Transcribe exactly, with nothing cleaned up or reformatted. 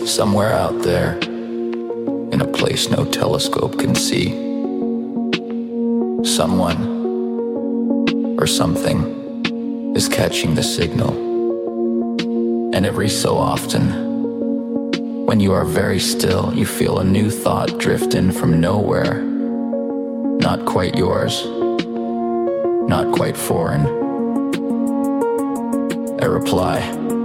Somewhere out there, in a place no telescope can see, someone or something is catching the signal. And every so often, when you are very still, you feel a new thought drift in from nowhere. Not quite yours, not quite foreign. A reply